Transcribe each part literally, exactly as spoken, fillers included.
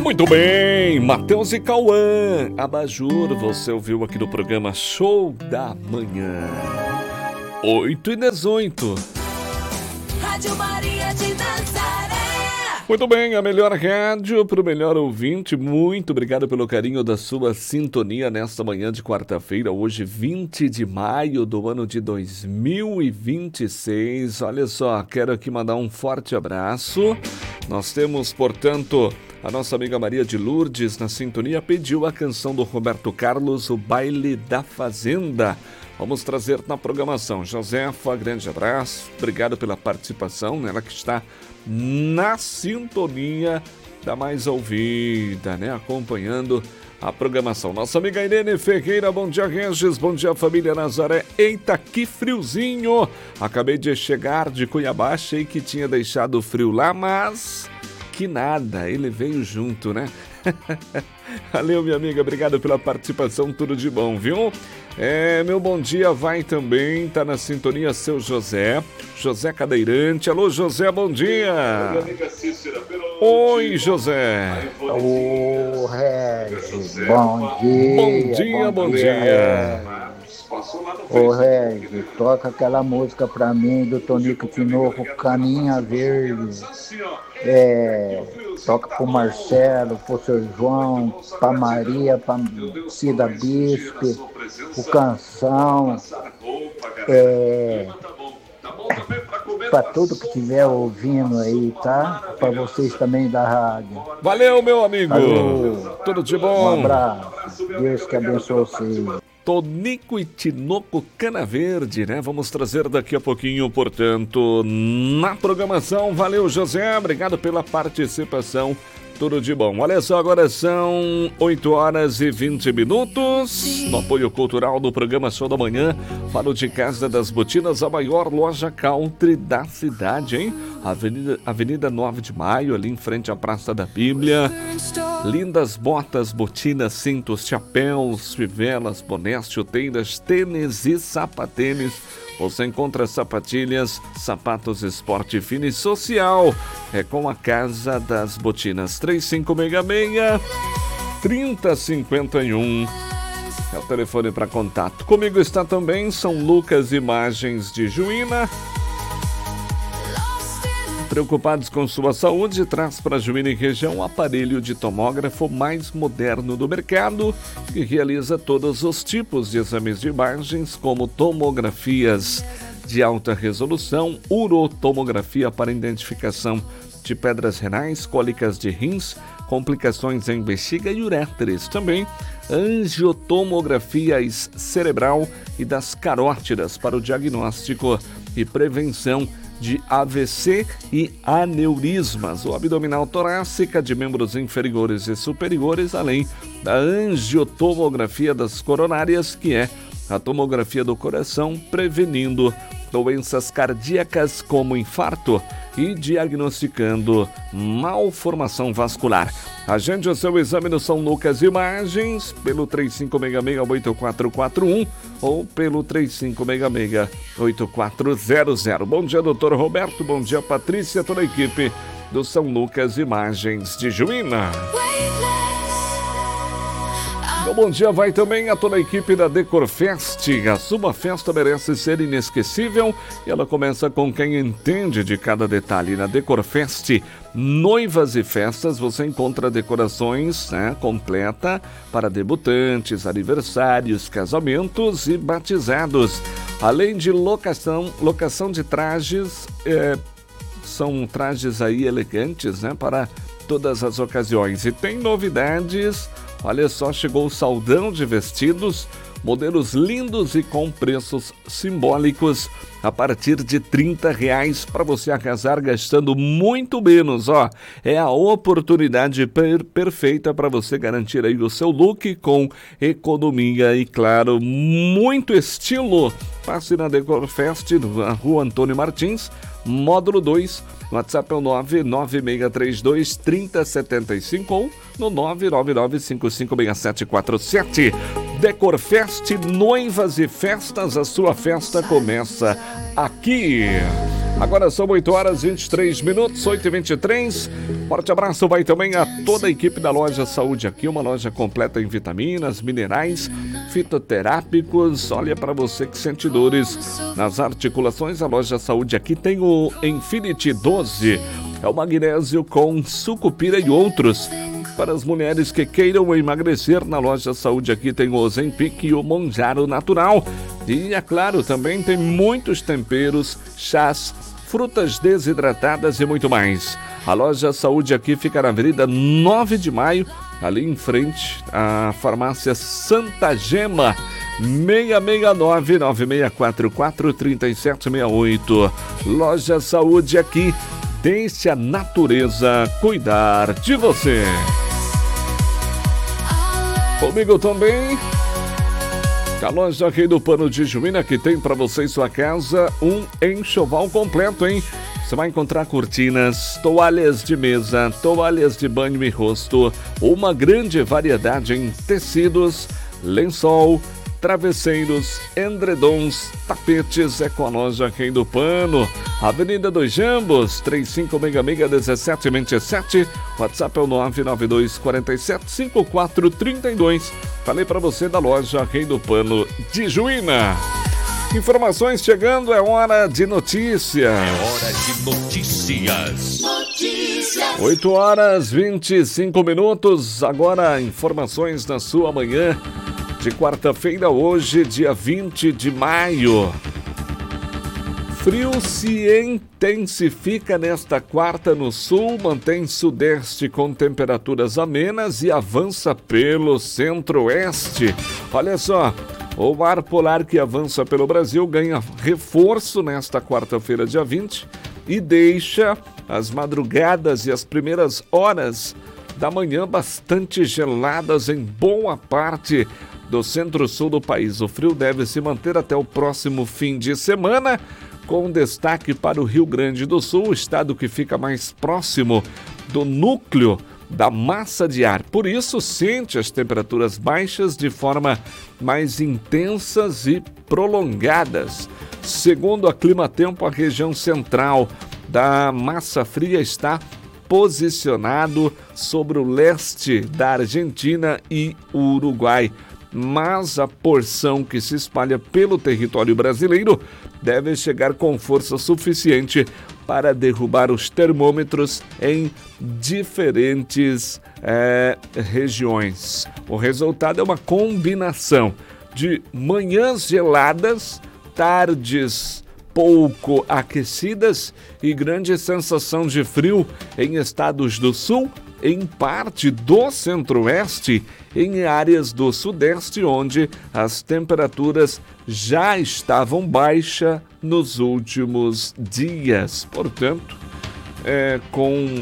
Muito bem, Matheus e Cauã, Abajur, você ouviu aqui no programa Show da Manhã. oito e dezoito. Rádio Maria de Nazaré. Muito bem, a melhor rádio para o melhor ouvinte. Muito obrigado pelo carinho da sua sintonia nesta manhã de quarta-feira, hoje vinte de maio do ano de dois mil e vinte e seis. Olha só, quero aqui mandar um forte abraço. Nós temos, portanto, a nossa amiga Maria de Lourdes na sintonia, pediu a canção do Roberto Carlos, O Baile da Fazenda. Vamos trazer na programação. Josefa, grande abraço, obrigado pela participação, ela que está na sintonia da mais ouvida, né? Acompanhando a programação. Nossa amiga Irene Ferreira, bom dia Regis, bom dia família Nazaré. Eita, que friozinho! Acabei de chegar de Cuiabá, achei que tinha deixado frio lá, mas que nada, ele veio junto, né? Valeu, minha amiga, obrigado pela participação, tudo de bom, viu? É, meu bom dia vai também, tá na sintonia seu José, José Cadeirante. Alô, José, bom dia. Oi, José. Ô, Regis, bom dia. Bom dia, bom dia. Ô, Regis, toca aquela música pra mim do Tonico Tinoco, Caminha Verde. É, toca pro Marcelo, pro seu João, pra Maria, pra Cida Bispe, o Canção, é, pra tudo que estiver ouvindo aí, tá? Pra vocês também da rádio. Valeu, meu amigo. Valeu. Tudo de bom. Um abraço. Deus que abençoe vocês. Tonico e Tinoco Cana Verde, né? Vamos trazer daqui a pouquinho, portanto, na programação. Valeu, José, obrigado pela participação. Tudo de bom. Olha só, agora são oito horas e vinte minutos. No apoio cultural do programa Show da Manhã, falo de Casa das Botinas, a maior loja country da cidade, hein? Avenida, Avenida nove de maio, ali em frente à Praça da Bíblia. Lindas botas, botinas, cintos, chapéus, fivelas, bonés, chuteiras, tênis e sapatênis. Você encontra sapatilhas, sapatos esporte fino e social. É com a Casa das Botinas. três cinco seis seis, três zero cinco um. É o telefone para contato. Comigo está também São Lucas Imagens de Juína. Preocupados com sua saúde, traz para Juína e região o aparelho de tomógrafo mais moderno do mercado, que realiza todos os tipos de exames de imagens, como tomografias de alta resolução, urotomografia para identificação de pedras renais, cólicas de rins, complicações em bexiga e uréteres. Também angiotomografia cerebral e das carótidas para o diagnóstico e prevenção de A V C e aneurismas, o abdominal torácica de membros inferiores e superiores, além da angiotomografia das coronárias, que é a tomografia do coração, prevenindo doenças cardíacas como infarto e diagnosticando malformação vascular. Agende o seu exame no São Lucas Imagens pelo três cinco seis seis, oito quatro quatro um ou pelo três cinco seis seis, oito quatro zero zero. Bom dia, doutor Roberto. Bom dia, Patrícia, toda a equipe do São Lucas Imagens de Juína. Meu bom dia vai também a toda a equipe da Decorfest. A sua festa merece ser inesquecível e ela começa com quem entende de cada detalhe. Na Decorfest, noivas e festas, você encontra decorações, né, completa para debutantes, aniversários, casamentos e batizados. Além de locação, locação de trajes, é, são trajes aí elegantes, né, para todas as ocasiões. E tem novidades. Olha só, chegou o saldão de vestidos, modelos lindos e com preços simbólicos a partir de trinta reais para você arrasar gastando muito menos, ó. É a oportunidade per- perfeita para você garantir aí o seu look com economia e, claro, muito estilo. Passe na Decorfest, na Rua Antônio Martins, módulo dois. O WhatsApp é o nove nove seis três dois, três zero sete cinco ou no nove nove nove cinco cinco seis sete quatro sete. Decorfest, noivas e festas, a sua festa começa aqui. Agora são oito horas e vinte e três minutos, oito e vinte e três. Forte abraço vai também a toda a equipe da Loja Saúde aqui, uma loja completa em vitaminas, minerais, fitoterápicos. Olha, para você que sente dores nas articulações, a Loja Saúde aqui tem o Infinity doze. É o magnésio com sucupira e outros. Para as mulheres que queiram emagrecer, na Loja Saúde aqui tem o Ozempic e o Monjaro Natural. E, é claro, também tem muitos temperos, chás, frutas desidratadas e muito mais. A Loja Saúde aqui fica na Avenida nove de maio, ali em frente à farmácia Santa Gema, seis seis nove, nove seis quatro quatro, três sete seis oito. Loja Saúde aqui, deixe a natureza cuidar de você. Comigo também a Loja Rei do Pano de Juína, que tem para você em sua casa um enxoval completo, hein? Você vai encontrar cortinas, toalhas de mesa, toalhas de banho e rosto, uma grande variedade em tecidos, lençol, travesseiros, edredons, tapetes. É com a Loja Rei do Pano, Avenida dos Jambos, três cinco seis seis, um sete dois sete, WhatsApp é o nove nove dois quatro sete, cinco quatro três dois. Falei para você da Loja Rei do Pano de Juína. Informações chegando, é hora de notícias. É hora de notícias. Notícias. oito horas e vinte e cinco minutos. Agora, informações na sua manhã de quarta-feira, hoje, dia vinte de maio. Frio se intensifica nesta quarta no sul, mantém sudeste com temperaturas amenas e avança pelo centro-oeste. Olha só, o ar polar que avança pelo Brasil ganha reforço nesta quarta-feira, dia vinte, e deixa as madrugadas e as primeiras horas da manhã bastante geladas em boa parte do centro-sul do país. O frio deve se manter até o próximo fim de semana, com destaque para o Rio Grande do Sul, o estado que fica mais próximo do núcleo da massa de ar. Por isso, sente as temperaturas baixas de forma mais intensas e prolongadas. Segundo a Climatempo, a região central da massa fria está posicionado sobre o leste da Argentina e Uruguai, mas a porção que se espalha pelo território brasileiro deve chegar com força suficiente para derrubar os termômetros em diferentes é, regiões. O resultado é uma combinação de manhãs geladas, tardes pouco aquecidas e grande sensação de frio em estados do sul, em parte do centro-oeste, em áreas do sudeste, onde as temperaturas já estavam baixas nos últimos dias. Portanto, é, com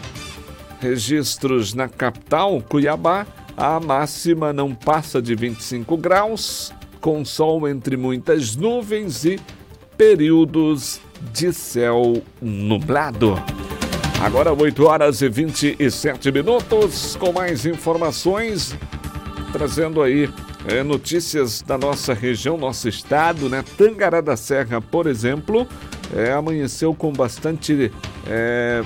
registros na capital, Cuiabá, a máxima não passa de vinte e cinco graus, com sol entre muitas nuvens e períodos de céu nublado. Agora oito horas e vinte e sete minutos, com mais informações, trazendo aí é, notícias da nossa região, nosso estado, né? Tangará da Serra, por exemplo, é, amanheceu com bastante é,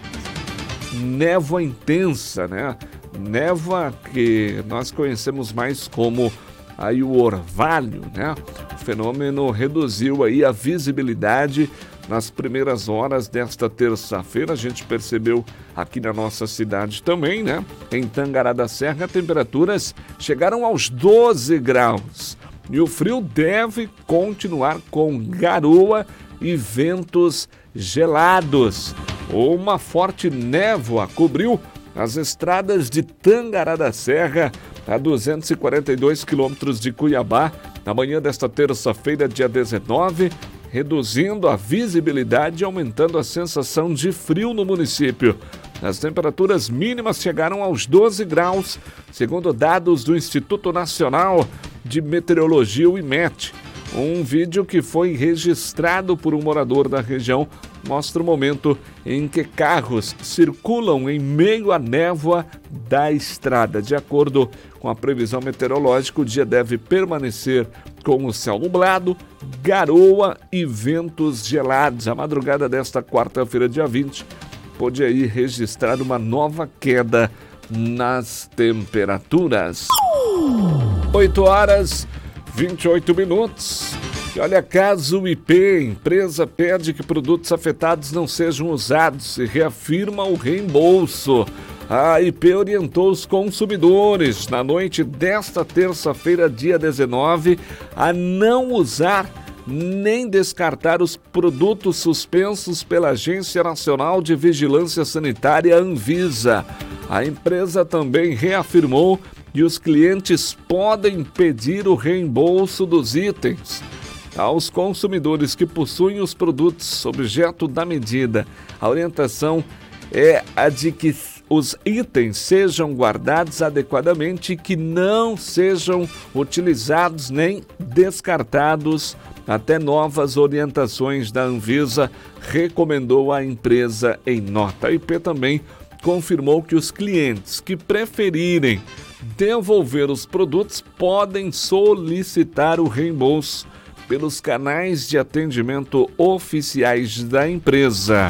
névoa intensa, né? Névoa que nós conhecemos mais como aí o orvalho, né? O fenômeno reduziu aí a visibilidade nas primeiras horas desta terça-feira. A gente percebeu aqui na nossa cidade também, né? Em Tangará da Serra, temperaturas chegaram aos doze graus. E o frio deve continuar com garoa e ventos gelados. Uma forte névoa cobriu as estradas de Tangará da Serra, a duzentos e quarenta e dois quilômetros de Cuiabá, na manhã desta terça-feira, dia dezenove, reduzindo a visibilidade e aumentando a sensação de frio no município. As temperaturas mínimas chegaram aos doze graus, segundo dados do Instituto Nacional de Meteorologia, o IMET. Um vídeo que foi registrado por um morador da região mostra o momento em que carros circulam em meio à névoa da estrada. De acordo com a previsão meteorológica, o dia deve permanecer com o céu nublado, garoa e ventos gelados. A madrugada desta quarta-feira, dia vinte, pode aí registrar uma nova queda nas temperaturas. oito horas e vinte e oito minutos. E olha, caso I P, empresa pede que produtos afetados não sejam usados e reafirma o reembolso. A I P orientou os consumidores na noite desta terça-feira, dia dezenove, a não usar nem descartar os produtos suspensos pela Agência Nacional de Vigilância Sanitária, Anvisa. A empresa também reafirmou que os clientes podem pedir o reembolso dos itens. Aos consumidores que possuem os produtos objeto da medida, a orientação é a de que os itens sejam guardados adequadamente e que não sejam utilizados nem descartados até novas orientações da Anvisa, recomendou a empresa em nota. A I P também confirmou que os clientes que preferirem devolver os produtos podem solicitar o reembolso pelos canais de atendimento oficiais da empresa.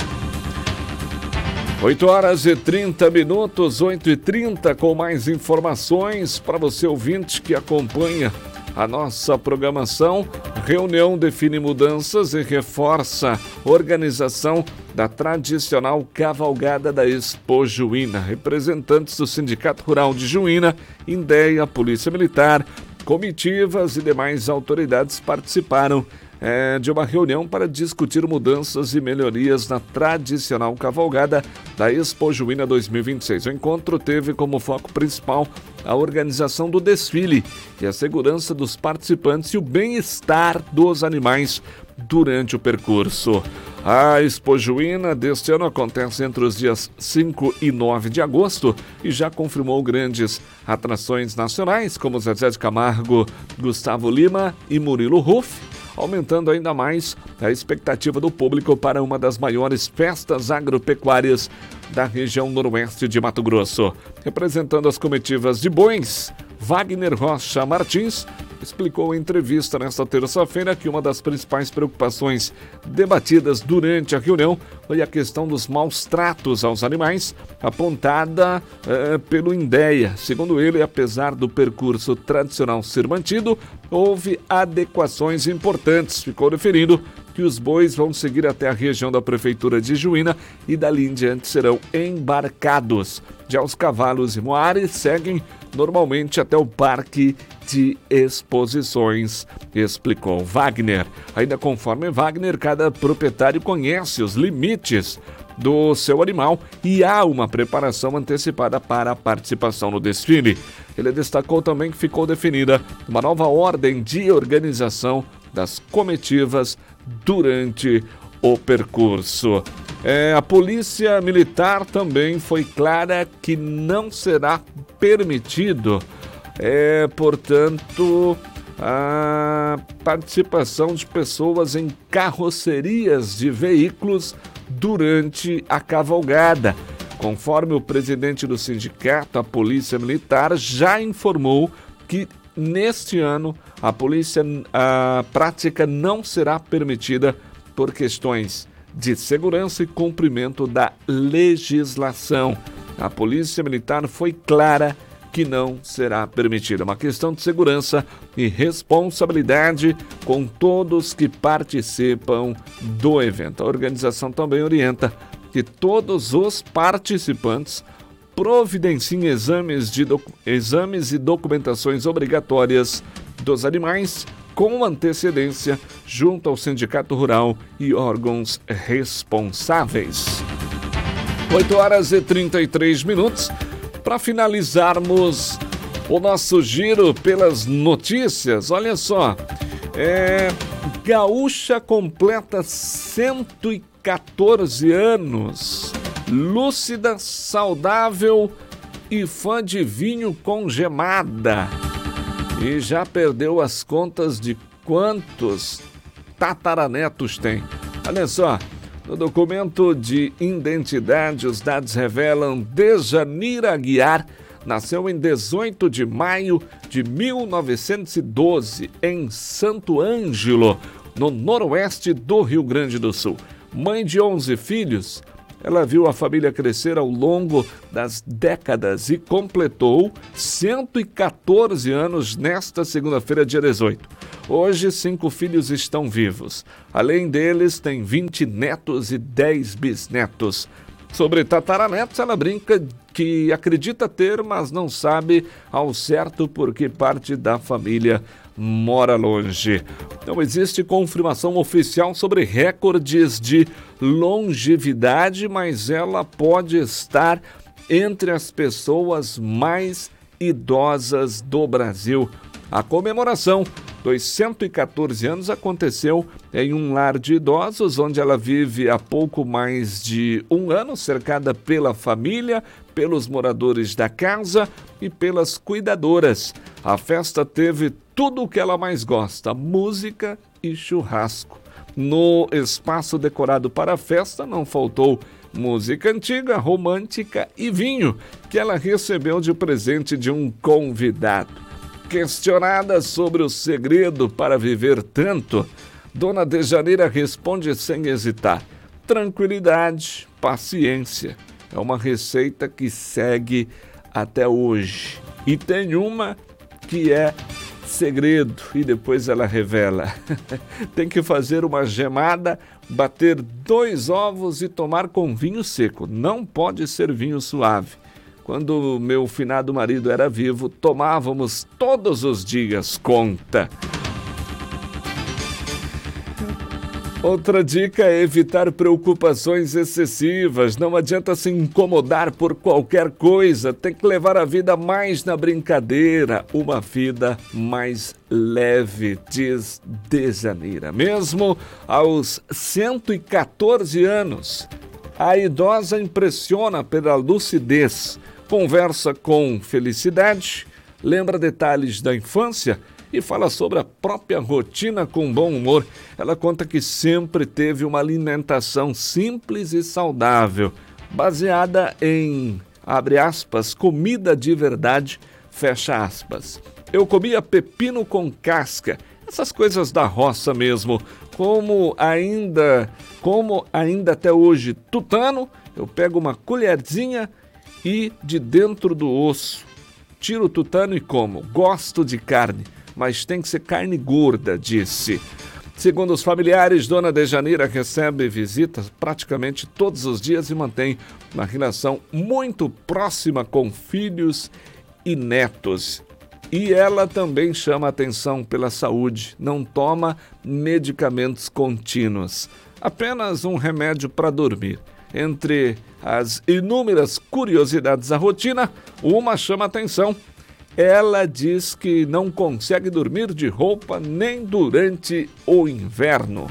oito horas e trinta minutos, oito e trinta, com mais informações para você ouvinte que acompanha a nossa programação. Reunião define mudanças e reforça organização da tradicional cavalgada da Expo Juína. Representantes do Sindicato Rural de Juína, INDEA, Polícia Militar, comitivas e demais autoridades participaram é, de uma reunião para discutir mudanças e melhorias na tradicional cavalgada da Expo Juína dois mil e vinte e seis. O encontro teve como foco principal a organização do desfile e a segurança dos participantes e o bem-estar dos animais durante o percurso. A Expo Juína deste ano acontece entre os dias cinco e nove de agosto e já confirmou grandes atrações nacionais como Zezé de Camargo, Gustavo Lima e Murilo Ruff, aumentando ainda mais a expectativa do público para uma das maiores festas agropecuárias da região noroeste de Mato Grosso. Representando as comitivas de bois, Wagner Rocha Martins explicou em entrevista nesta terça-feira que uma das principais preocupações debatidas durante a reunião foi a questão dos maus tratos aos animais, apontada eh, pelo INDEA. Segundo ele, apesar do percurso tradicional ser mantido, houve adequações importantes. Ficou referindo que os bois vão seguir até a região da Prefeitura de Juína e dali em diante serão embarcados. Já os cavalos e moares seguem normalmente até o Parque de Exposições, explicou Wagner. Ainda conforme Wagner, cada proprietário conhece os limites do seu animal e há uma preparação antecipada para a participação no desfile. Ele destacou também que ficou definida uma nova ordem de organização das comitivas durante o percurso. É, a Polícia Militar também foi clara que não será permitido, é, portanto, a participação de pessoas em carrocerias de veículos durante a cavalgada. Conforme o presidente do sindicato, a Polícia Militar já informou que neste ano a polícia a prática não será permitida por questões de segurança e cumprimento da legislação. A Polícia Militar foi clara que não será permitida. Uma questão de segurança e responsabilidade com todos que participam do evento. A organização também orienta que todos os participantes providenciem exames, de docu- exames e documentações obrigatórias dos animais com antecedência junto ao Sindicato Rural e órgãos responsáveis. oito horas e trinta e três minutos. Para finalizarmos o nosso giro pelas notícias, olha só, é, gaúcha completa cento e quatorze anos, lúcida, saudável e fã de vinho com gemada. E já perdeu as contas de quantos tataranetos tem. Olha só, no documento de identidade, os dados revelam Dejanira Aguiar, nasceu em dezoito de maio de mil novecentos e doze, em Santo Ângelo, no noroeste do Rio Grande do Sul. Mãe de onze filhos, ela viu a família crescer ao longo das décadas e completou cento e quatorze anos nesta segunda-feira, dia dezoito. Hoje, cinco filhos estão vivos. Além deles, tem vinte netos e dez bisnetos. Sobre tataranetos, ela brinca que acredita ter, mas não sabe ao certo porque parte da família mora longe. Não existe confirmação oficial sobre recordes de longevidade, mas ela pode estar entre as pessoas mais idosas do Brasil. A comemoração dos cento e quatorze anos aconteceu em um lar de idosos, onde ela vive há pouco mais de um ano, cercada pela família, pelos moradores da casa e pelas cuidadoras. A festa teve tudo o que ela mais gosta: música e churrasco. No espaço decorado para a festa não faltou música antiga, romântica e vinho, que ela recebeu de presente de um convidado. Questionada sobre o segredo para viver tanto, Dona Dejanira responde sem hesitar: tranquilidade, paciência. É uma receita que segue até hoje. E tem uma que é segredo e depois ela revela. Tem que fazer uma gemada, bater dois ovos e tomar com vinho seco. Não pode ser vinho suave. Quando meu finado marido era vivo, tomávamos todos os dias, conta. Outra dica é evitar preocupações excessivas. Não adianta se incomodar por qualquer coisa. Tem que levar a vida mais na brincadeira, uma vida mais leve, diz Dejanira. Mesmo aos cento e quatorze anos, a idosa impressiona pela lucidez. Conversa com felicidade, lembra detalhes da infância e fala sobre a própria rotina com bom humor. Ela conta que sempre teve uma alimentação simples e saudável, baseada em, abre aspas, comida de verdade, fecha aspas. Eu comia pepino com casca, essas coisas da roça mesmo, como ainda, como ainda até hoje tutano, eu pego uma colherzinha e de dentro do osso tiro o tutano e como. Gosto de carne, mas tem que ser carne gorda, disse. Segundo os familiares, Dona Dejanira recebe visitas praticamente todos os dias e mantém uma relação muito próxima com filhos e netos. E ela também chama atenção pela saúde, não toma medicamentos contínuos, apenas um remédio para dormir. Entre as inúmeras curiosidades da rotina, uma chama atenção. Ela diz que não consegue dormir de roupa nem durante o inverno.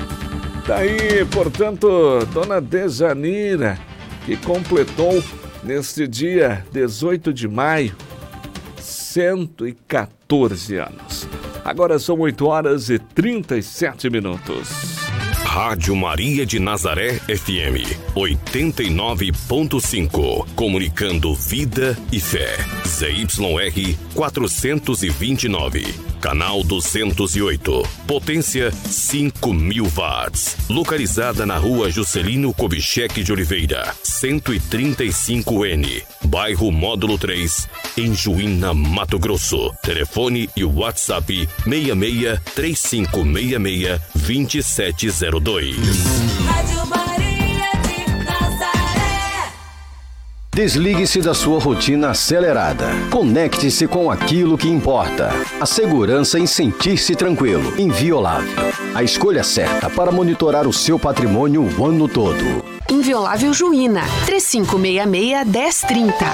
Daí, portanto, Dona Dejanira, que completou neste dia dezoito de maio, cento e quatorze anos. Agora são oito horas e trinta e sete minutos. Rádio Maria de Nazaré F M oitenta e nove ponto cinco, comunicando vida e fé. Z Y R quatrocentos e vinte e nove, canal duzentos e oito, potência cinco mil watts, localizada na Rua Juscelino Kubitschek de Oliveira, cento e trinta e cinco N, bairro Módulo três, em Juína, Mato Grosso. Telefone e WhatsApp seis seis três cinco seis seis dois sete zero dois. Rádio Maria de Nazaré. Desligue-se da sua rotina acelerada. Conecte-se com aquilo que importa. A segurança em sentir-se tranquilo, inviolável. A escolha certa para monitorar o seu patrimônio o ano todo. Inviolável Juína, três cinco seis seis, um zero três zero.